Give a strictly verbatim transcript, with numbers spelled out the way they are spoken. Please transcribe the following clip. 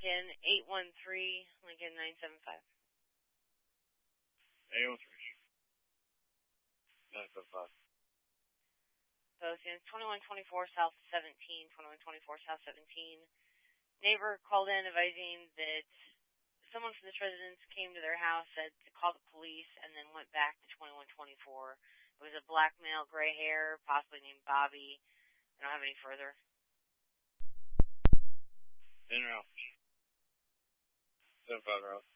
Lincoln, eight one three, Lincoln nine seven five. eight one three, nine seven five. Both in twenty-one twenty-four South seventeen, twenty-one twenty-four South seventeen. Neighbor called in advising that someone from this residence came to their house, said to call the police, and then went back to twenty-one twenty-four. It was a black male, gray hair, possibly named Bobby. I don't have any further. In or out? seven five or out.